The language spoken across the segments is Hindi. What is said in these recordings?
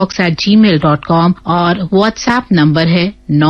gmail.com और व्हाट्सएप नंबर है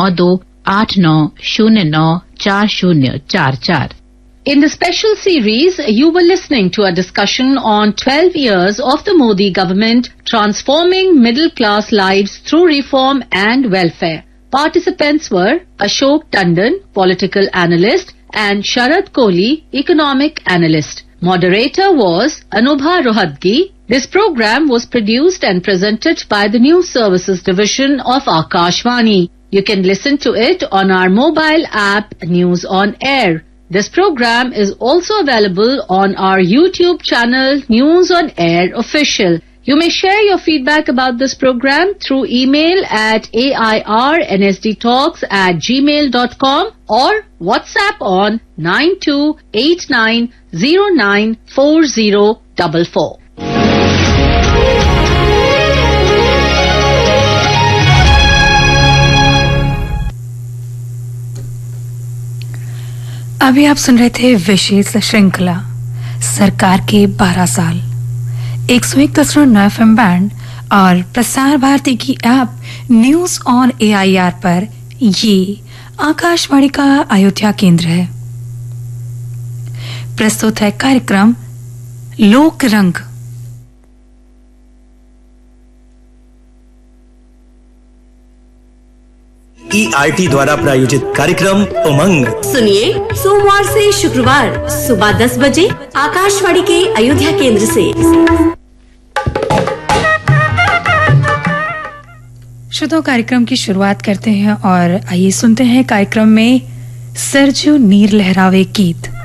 9289094044. In the special series, you were listening to a discussion on 12 years of the Modi government transforming middle-class lives through reform and welfare. Participants were Ashok Tandon, political analyst, and Sharad Kohli, economic analyst. Moderator was Anubha Rohatgi. This program was produced and presented by the News Services Division of Akashvani. You can listen to it on our mobile app News on Air. This program is also available on our YouTube channel News on Air Official. You may share your feedback about this program through email at airnsdtalks@gmail.com or WhatsApp on 9289094044. अभी आप सुन रहे थे विशेष श्रृंखला सरकार के 12 साल 101.9 FM बैंड और प्रसार भारती की ऐप न्यूज ऑन AIR पर ये आकाशवाणी का अयोध्या केंद्र है। प्रस्तुत है कार्यक्रम लोक रंग। EIT द्वारा प्रायोजित कार्यक्रम उमंग सुनिए सोमवार से शुक्रवार सुबह 10 बजे आकाशवाणी के अयोध्या केंद्र से। श्रोताओं, कार्यक्रम की शुरुआत करते हैं और आइए सुनते हैं कार्यक्रम में सरजू नीर लहरावे गीत।